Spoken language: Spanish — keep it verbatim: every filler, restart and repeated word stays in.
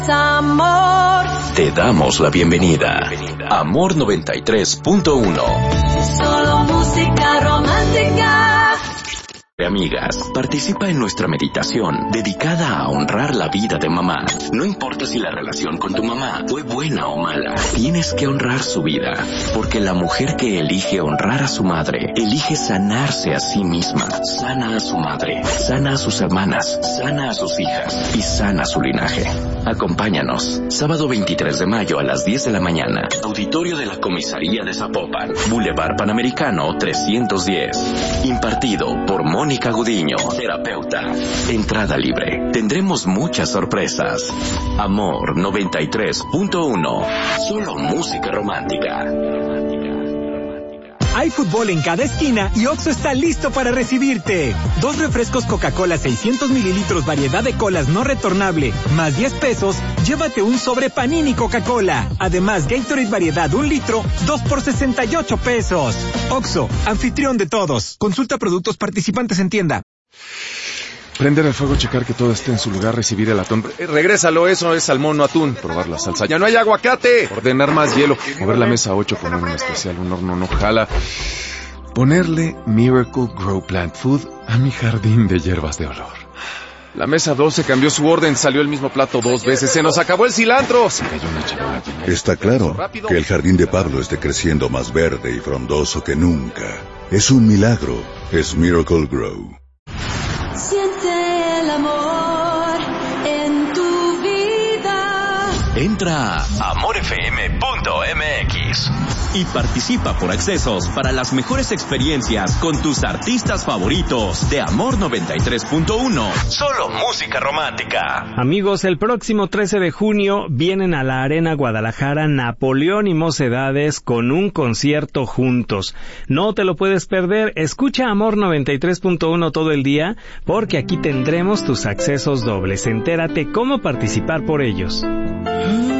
Amor. Te damos la bienvenida. Amor noventa y tres punto uno. Solo música romántica. Amigas, participa en nuestra meditación dedicada a honrar la vida de mamá. No importa si la relación con tu mamá fue buena o mala, tienes que honrar su vida, porque la mujer que elige honrar a su madre, elige sanarse a sí misma, sana a su madre, sana a sus hermanas, sana a sus hijas y sana su linaje. Acompáñanos, sábado veintitrés de mayo a las diez de la mañana, auditorio de la Comisaría de Zapopan, Boulevard Panamericano trescientos diez, impartido por Mónica Mónica Gudiño, terapeuta. Entrada libre. Tendremos muchas sorpresas. Amor noventa y tres punto uno. Solo música romántica. Hay fútbol en cada esquina y Oxxo está listo para recibirte. Dos refrescos Coca-Cola seiscientos mililitros variedad de colas no retornable, más diez pesos, llévate un sobre Panini Coca-Cola. Además, Gatorade variedad un litro, dos por sesenta y ocho pesos. Oxxo, anfitrión de todos. Consulta productos participantes en tienda. Prender el fuego, checar que todo esté en su lugar, recibir el atún. Eh, regrésalo, eso es salmón, no atún. Probar la salsa. ¡Ya no hay aguacate! Ordenar más hielo. Mover la mesa ocho, poner un especial, un horno no jala. Ponerle Miracle Grow Plant Food a mi jardín de hierbas de olor. La mesa doce cambió su orden, salió el mismo plato dos veces. ¡Se nos acabó el cilantro! Se cayó una charola llena. Está claro que el jardín de Pablo esté creciendo más verde y frondoso que nunca. Es un milagro. Es Miracle Grow. Siente el amor en tu vida. Entra a amor f m punto m x y participa por accesos para las mejores experiencias con tus artistas favoritos de Amor noventa y tres punto uno. Solo música romántica. Amigos, el próximo trece de junio vienen a la Arena Guadalajara Napoleón y Mocedades con un concierto juntos. No te lo puedes perder. Escucha Amor noventa y tres punto uno todo el día, porque aquí tendremos tus accesos dobles. Entérate cómo participar por ellos.